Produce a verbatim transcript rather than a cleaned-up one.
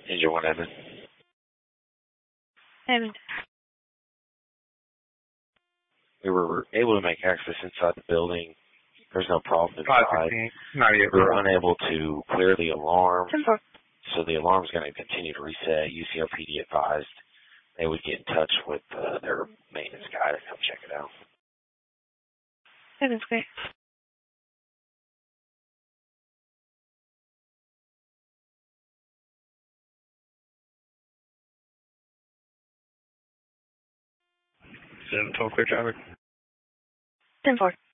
Engine one Edmund. Edmund. We were able to make access inside the building. There's no problem five inside. fifteen. Not yet. We were unable to clear the alarm, ten four. so the alarm's going to continue to reset. U C O P D advised they would get in touch with uh, their maintenance guy to come check it out. Seven square. Seven twelve, clear traffic. ten four.